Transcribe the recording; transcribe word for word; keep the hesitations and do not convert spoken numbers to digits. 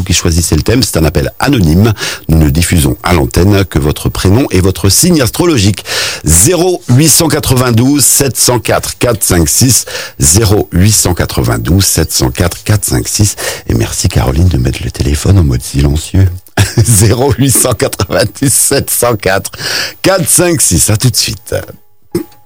qui choisissez le thème. C'est un appel anonyme. Nous ne diffusons à l'antenne que votre prénom et votre signe astrologique. zéro huit cent quatre-vingt-douze sept cent quatre quatre cinq six, zéro huit cent quatre-vingt-douze sept cent quatre quatre cinq six. Et merci Caroline de mettre le téléphone en mode silencieux. zéro huit cent quatre-vingt-dix sept cent quatre quatre cinq six. À tout de suite.